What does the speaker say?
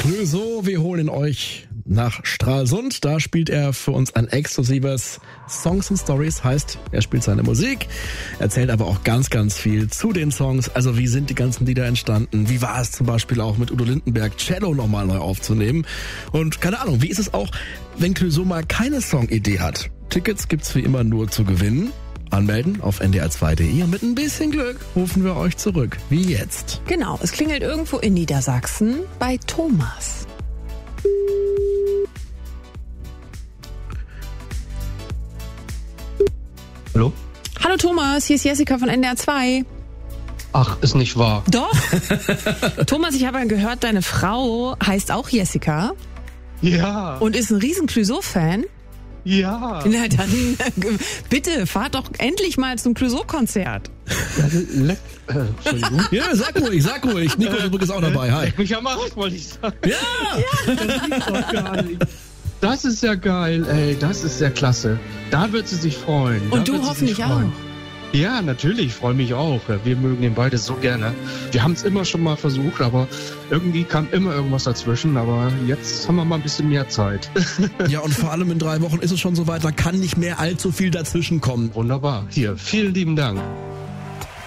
Clouseau, wir holen euch nach Stralsund. Da spielt er für uns ein exklusives Songs and Stories. Heißt, er spielt seine Musik, erzählt aber auch ganz, ganz viel zu den Songs. Also wie sind die ganzen Lieder entstanden? Wie war es zum Beispiel auch mit Udo Lindenberg Cello nochmal neu aufzunehmen? Und keine Ahnung, wie ist es auch, wenn Clouseau mal keine Songidee hat? Tickets gibt's wie immer nur zu gewinnen. Anmelden auf ndr2.de und mit ein bisschen Glück rufen wir euch zurück. Wie jetzt. Genau, es klingelt irgendwo in Niedersachsen bei Thomas. Hallo? Hallo Thomas, hier ist Jessica von NDR2. Ach, ist nicht wahr. Doch. Thomas, ich habe ja gehört, deine Frau heißt auch Jessica. Ja. Und ist ein riesen Clouseau-Fan. Ja. Na dann, bitte, fahrt doch endlich mal zum Clouseau-Konzert. Entschuldigung. Ja, sag ruhig. Nico ist auch dabei. Hi. Leck mich am Arsch, wollte ich sagen. Ja! Das ist doch geil. Das ist ja geil, ey. Das ist ja klasse. Da wird sie sich freuen. Und du hoffentlich auch. Ja, natürlich, ich freue mich auch. Wir mögen den beide so gerne. Wir haben es immer schon mal versucht, aber irgendwie kam immer irgendwas dazwischen. Aber jetzt haben wir mal ein bisschen mehr Zeit. Ja, und vor allem in 3 Wochen ist es schon soweit, da kann nicht mehr allzu viel dazwischen kommen. Wunderbar. Hier, vielen lieben Dank.